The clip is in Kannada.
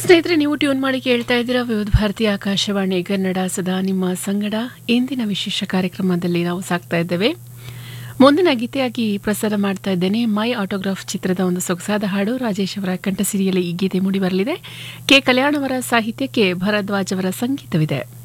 ಸ್ನೇಹಿತರೆ, ನೀವು ಟ್ಯೂನ್ ಮಾಡಿ ಕೇಳ್ತಾ ಇದ್ದೀರಾ ವಿವಿಧ ಭಾರತೀಯ ಆಕಾಶವಾಣಿ ಕನ್ನಡ ಸದಾ ನಿಮ್ಮ ಸಂಗಡ. ಇಂದಿನ ವಿಶೇಷ ಕಾರ್ಯಕ್ರಮದಲ್ಲಿ ನಾವು ಸಾಕ್ತಾ ಇದ್ದೇವೆ. ಮುಂದಿನ ಗೀತೆಯಾಗಿ ಪ್ರಸಾರ ಮಾಡ್ತಾ ಇದ್ದೇನೆ ಮೈ ಆಟೋಗ್ರಾಫ್ ಚಿತ್ರದ ಒಂದು ಸೊಗಸಾದ ಹಾಡು. ರಾಜೇಶ್ ಅವರ ಕಂಠಸಿರಿಯಲ್ಲಿ ಈ ಗೀತೆ ಮೂಡಿ ಬರಲಿದೆ. ಕೆ ಕಲ್ಯಾಣ್ ಅವರ ಸಾಹಿತ್ಯಕ್ಕೆ ಭರದ್ವಾಜ್ ಅವರ ಸಂಗೀತವಿದೆ.